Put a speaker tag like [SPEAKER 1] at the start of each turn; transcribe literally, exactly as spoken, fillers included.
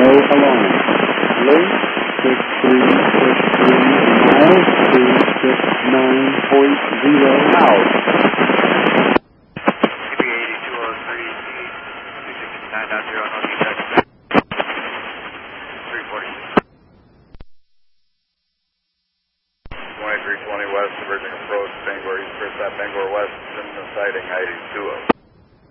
[SPEAKER 1] no alarm. Link six three six three miles two six nine point zero out.
[SPEAKER 2] C B eighty-two oh three, two sixty-nine point zero, no defect. three forty-six. twenty-three twenty west, diverging approach, Bangor East, first at Bangor West, in the sighting, I eighty-two oh.